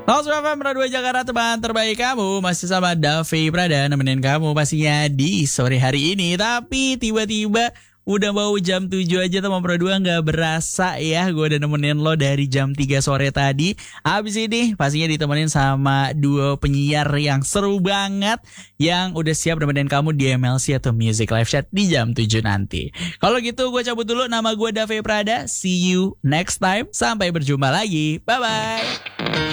Halo FM Radio Jakarta, teman terbaik kamu. Masih sama Davi Prada nemenin kamu pastinya di sore hari ini. Tapi tiba-tiba udah mau jam 7 aja teman Pro 2, gak berasa ya. Gue udah nemenin lo dari jam 3 sore tadi. Abis ini pastinya ditemenin sama duo penyiar yang seru banget, yang udah siap nemenin kamu di MLC atau Music Live Chat di jam 7 nanti. Kalau gitu gue cabut dulu, nama gue Davi Prada. See you next time. Sampai berjumpa lagi. Bye-bye.